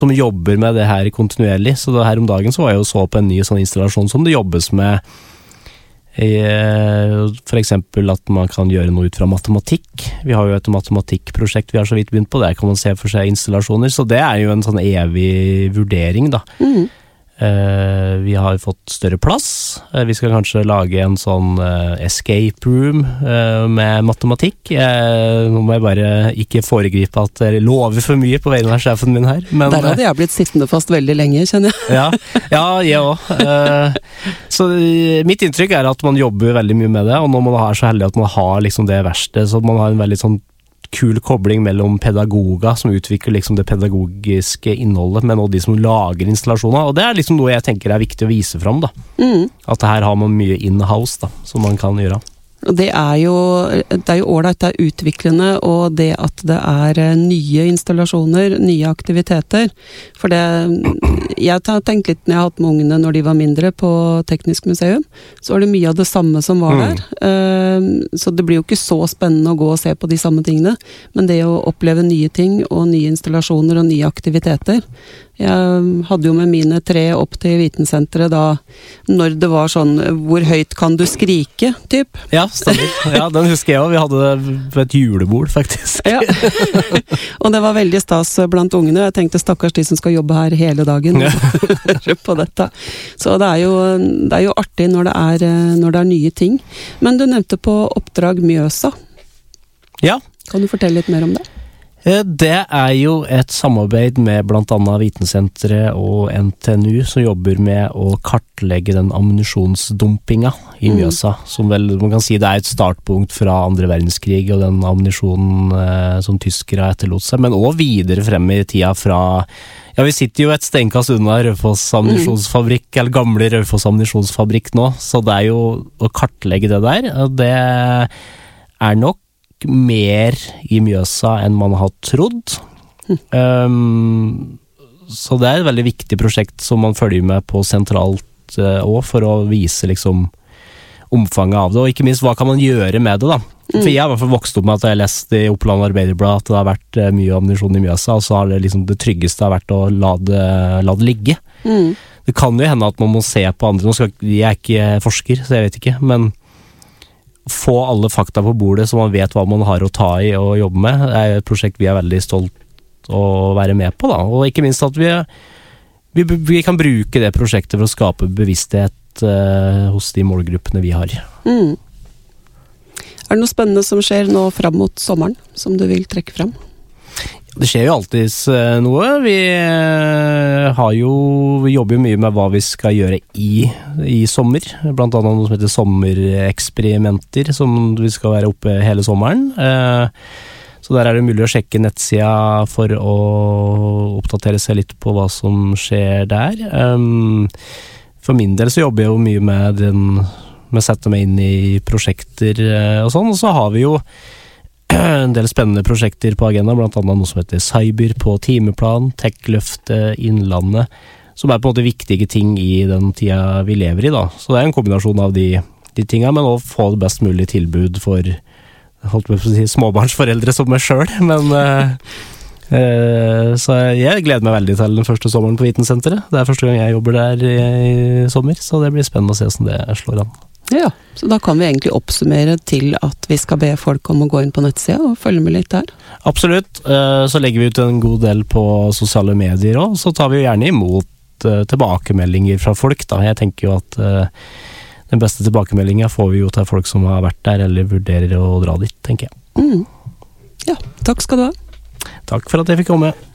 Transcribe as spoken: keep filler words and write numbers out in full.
som jobber med det her kontinuerlig. Så det her om dagen så var jeg jo så på en ny sånn installasjon som det jobbes med, for eksempel at man kan gjøre noe ut fra matematikk. Vi har jo et matematikkprosjekt vi har så vidt begynt på, der kan man se for seg installasjoner, så det er jo en sånn evig vurdering da. Mm. Uh, vi har fått større plass, uh, vi skal kanskje lage en sånn uh, escape room uh, med matematikk. Uh, nå må jeg bare ikke foregripe at jeg lover for mye på vegne av sjefen min her. Men, der hadde jeg blitt sittende fast veldig lenge, kjenner jeg. ja, ja, jeg også. Uh, så uh, mitt inntrykk er at man jobber veldig mye med det, og når man er så heldig at man har liksom det verste, så man har en veldig sånn kul kobling mellom pedagoger som utvikler liksom det pedagogiske innholdet, men også de som lager installasjoner, og det er liksom noe jeg tenker er viktig å vise fram da. Mm. At her har man mye in-house da, som man kan gjøre. Og det er jo det er jo ålreit, det er utviklende, og det at det er nye installasjoner, nye aktiviteter. For det jeg har tenkt litt når jeg har hatt med ungene når de var mindre på Teknisk museum, så var det mye av det samme som var der. Mm. Så det blir jo ikke så spennende å gå og se på de samme tingene, men det å oppleve nye ting og nye installasjoner og nye aktiviteter. Jeg hadde jo med mine tre opp til Vitensenteret da, når det var sånn, hvor høyt kan du skrike, typ? Ja, stemmer. Ja, den husker jeg også. Vi hadde det på et julebord, faktisk. Ja. Og det var veldig stas blant ungene. Jeg tenkte stakkars de som skal jobbe her hele dagen ja. på dette. Så det er, jo, det er jo artig når det er, når det er nye ting. Men du nevnte på Oppdrag Mjøsa. Ja. Kan du fortelle litt mer om det? Det er jo et samarbeid med blant annet Vitensenteret og N T N U som jobber med å kartlegge den ammunisjonsdumpinga i Mjøsa, mm. som vel, man kan si det er et startpunkt fra andre verdenskrig og den ammunisjonen eh, som tyskere etterlot seg, men også videre frem i tida fra, ja vi sitter jo et steinkast unna Raufoss ammunisjonsfabrikk, mm. eller gamle Raufoss ammunisjonsfabrikk nå, så det er jo å kartlegge det der, og det er nok mer i Mjøsa enn man har trodd. Mm. Um, så det er et veldig viktig prosjekt som man følger med på sentralt uh, også, for å vise liksom omfanget av det, og ikke minst hva kan man gjøre med det da. Mm. For jeg har i hvert fall vokst opp med at jeg har lest i Oppland Arbeiderblad at det har vært uh, mye ammunisjon i Mjøsa, og så har det liksom det tryggeste har vært å la det, la det ligge. Mm. Det kan jo hende at man må se på andre, nå skal, jeg er ikke forsker, så jeg vet ikke, men få alle fakta på bordet så man vet hva man har å ta i og jobbe med. Det er et prosjekt vi er veldig stolt å være med på da, og ikke minst at vi, vi, vi kan bruke det prosjektet for å skape bevissthet uh, hos de målgruppene vi har. Mm. Er det noe spennende som skjer nå frem mot sommeren som du vil trekke frem? Det skjer jo alltid noe. Vi har jo, vi jobber jo mye med hva vi skal gjøre i, i sommer. Blant annet noe som heter sommereksperimenter, som vi skal være oppe hele sommeren. Så der er det mulig å sjekke nettsida for å oppdatere seg litt på hva som skjer der. For min del så jobber jeg jo mye med den, med å sette meg inn i prosjekter og sånn, og så har vi jo en del spennende prosjekter på agenda, blant annet noe som heter Cyber på timeplan, Tech-løftet Innlandet, som er på en måte viktige ting i den tida vi lever i da. Så det er en kombinasjon av de, de tingene, men også få det best mulig tilbud for holdt på å si, småbarnsforeldre som meg selv. Men uh, uh, så jeg gleder meg veldig til den første sommeren på Vitensenteret. Det er første gang jeg jobber der i, i sommer, så det blir spennende å se hvordan det slår an. Ja, så da kan vi egentlig oppsummere til at vi skal be folk om å gå inn på nettsida og følge med litt der. Absolutt, så legger vi ut en god del på sosiale medier også, så tar vi jo gjerne imot tilbakemeldinger fra folk da. Jeg tenker jo at den beste tilbakemeldingen får vi jo til folk som har vært der eller vurderer å dra dit, tenker jeg. Mm. Ja, takk skal du ha. Takk for at jeg fikk komme.